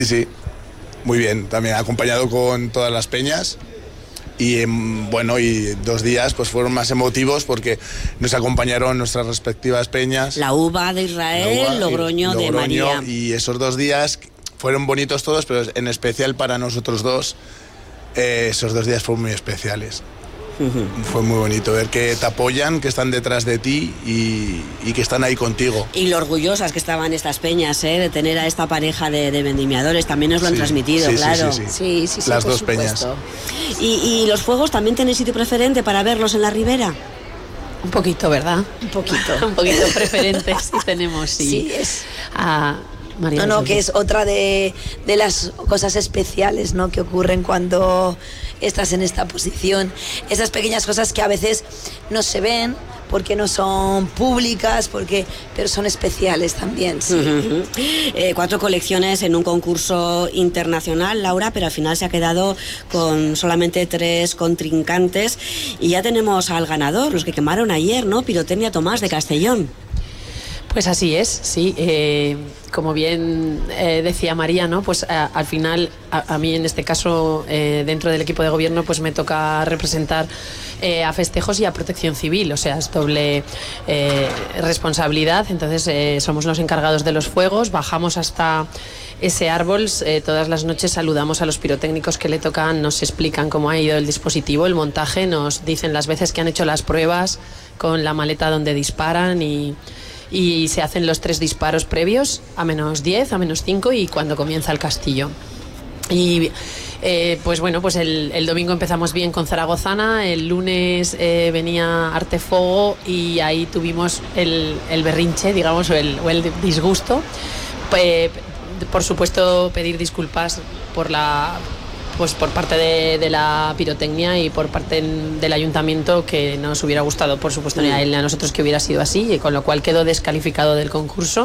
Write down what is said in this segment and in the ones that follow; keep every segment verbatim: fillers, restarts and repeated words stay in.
Sí, sí, muy bien, también acompañado con todas las peñas. Y bueno, y dos días pues fueron más emotivos porque nos acompañaron nuestras respectivas peñas. La Uva de Israel, Uva, Logroño, Logroño de María. Y esos dos días fueron bonitos todos, pero en especial para nosotros dos, eh, esos dos días fueron muy especiales. Uh-huh. Fue muy bonito ver que te apoyan, que están detrás de ti y, y que están ahí contigo. Y lo orgullosas que estaban estas peñas, ¿eh? De tener a esta pareja de, de vendimiadores, también nos lo han sí, transmitido, sí, claro. Sí, sí, sí. sí, sí Las dos supuesto. peñas. ¿Y, ¿Y los fuegos también tenéis sitio preferente para verlos en la ribera? Un poquito, ¿verdad? Un poquito. Un poquito preferente, sí tenemos, sí. Sí, es... Ah, María no, no, que es otra de, de las cosas especiales, ¿no? Que ocurren cuando estás en esta posición. Esas pequeñas cosas que a veces no se ven porque no son públicas, porque pero son especiales también. Sí. Uh-huh. eh, cuatro colecciones en un concurso internacional, Laura, pero al final se ha quedado con solamente tres contrincantes y ya tenemos al ganador, los que quemaron ayer, ¿no? Pirotecnia Tomás de Castellón. Pues así es, sí. Eh, como bien eh, decía María, ¿no? Pues a, al final, a, a mí en este caso, eh, dentro del equipo de gobierno, pues me toca representar eh, a Festejos y a Protección Civil, o sea, es doble eh, responsabilidad. Entonces, eh, somos los encargados de los fuegos, bajamos hasta ese árbol, eh, todas las noches saludamos a los pirotécnicos que le tocan, nos explican cómo ha ido el dispositivo, el montaje, nos dicen las veces que han hecho las pruebas con la maleta donde disparan y... y se hacen los tres disparos previos a menos diez, a menos cinco y cuando comienza el castillo. Y eh, pues bueno, pues el, el domingo empezamos bien con Zaragozana, el lunes eh, venía Artefuego y ahí tuvimos el, el berrinche, digamos, o el, o el disgusto. Eh, por supuesto, pedir disculpas por la... pues por parte de, de la pirotecnia y por parte del ayuntamiento, que nos hubiera gustado, por supuesto, ni a él ni a nosotros que hubiera sido así, y con lo cual quedó descalificado del concurso.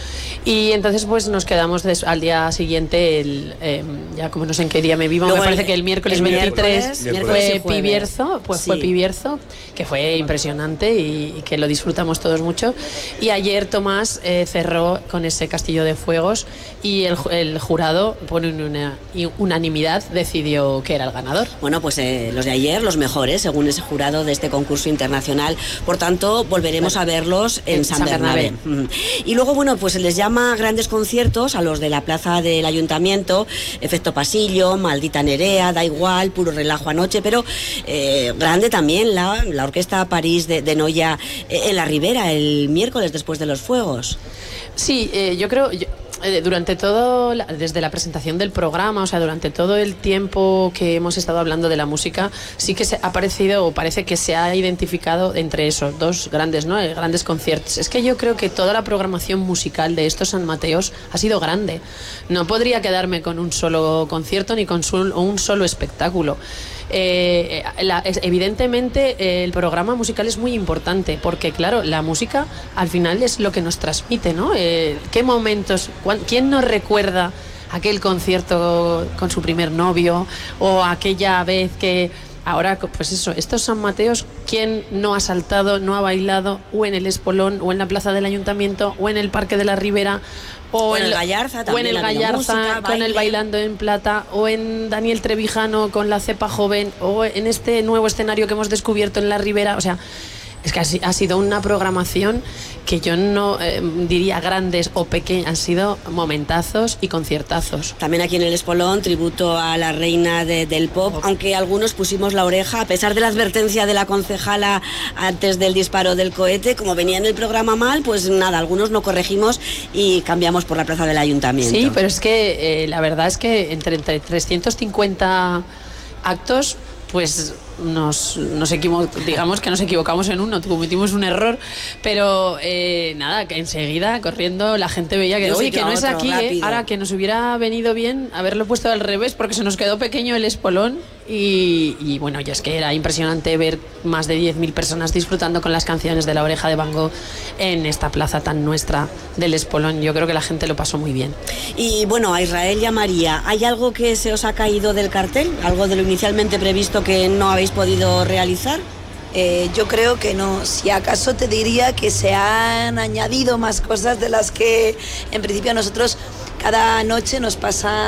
Y entonces pues nos quedamos des, al día siguiente, el, eh, ya como no sé en qué día me vivo, me parece el, que el miércoles el veintitrés miércoles, fue Pibierzo, pues sí. fue Pibierzo, que fue impresionante y, y que lo disfrutamos todos mucho. Y ayer Tomás eh, cerró con ese castillo de fuegos y el, el jurado, por una unanimidad, decidió que era el ganador. Bueno, pues eh, los de ayer, los mejores, según ese jurado de este concurso internacional. Por tanto, volveremos bueno, a verlos en, en San, San Bernabé. Bernabé. Y luego, bueno, pues les llama grandes conciertos a los de la plaza del ayuntamiento, Efecto Pasillo, Maldita Nerea, Da Igual, Puro Relajo Anoche, pero eh, grande también la, la Orquesta París de, de Noya eh, en la Ribera el miércoles después de los fuegos. Sí, eh, yo creo... Yo... Durante todo, desde la presentación del programa, o sea, durante todo el tiempo que hemos estado hablando de la música, sí que se ha parecido o parece que se ha identificado entre esos dos grandes, ¿no? Grandes conciertos. Es que yo creo que toda la programación musical de estos San Mateos ha sido grande. No podría quedarme con un solo concierto ni con un solo espectáculo. Eh, la, evidentemente eh, el programa musical es muy importante porque claro, la música al final es lo que nos transmite, ¿no? Eh, ¿qué momentos, cuán, quién nos recuerda aquel concierto con su primer novio o aquella vez que ahora, pues eso, estos San Mateos, ¿quién no ha saltado, no ha bailado o en el Espolón o en la plaza del ayuntamiento o en el Parque de la Ribera? O, o en el Gallarza también, o en el Gallarza música, con baile. El Bailando en Plata, o en Daniel Trevijano con la Cepa Joven, o en este nuevo escenario que hemos descubierto en la Ribera. O sea, es que ha, ha sido una programación que yo no eh, diría grandes o pequeñas, han sido momentazos y conciertazos. También aquí en el Espolón, tributo a la reina de, del pop, aunque algunos pusimos la oreja, a pesar de la advertencia de la concejala antes del disparo del cohete, como venía en el programa mal, pues nada, algunos no corregimos y cambiamos por la plaza del ayuntamiento. Sí, pero es que eh, la verdad es que entre, entre trescientos cincuenta actos, pues nos, nos equivo- digamos que nos equivocamos en uno, cometimos un error, pero eh, nada, que enseguida corriendo la gente veía que, oye, que no es aquí, eh, ahora que nos hubiera venido bien haberlo puesto al revés porque se nos quedó pequeño el Espolón y, y bueno, ya es que era impresionante ver más de diez mil personas disfrutando con las canciones de La Oreja de Van Gogh en esta plaza tan nuestra del Espolón. Yo creo que la gente lo pasó muy bien. Y bueno, a Israel y a María, ¿hay algo que se os ha caído del cartel? ¿Algo de lo inicialmente previsto que no habéis podido realizar? Eh, yo creo que no. Si acaso te diría que se han añadido más cosas de las que en principio a nosotros cada noche nos pasa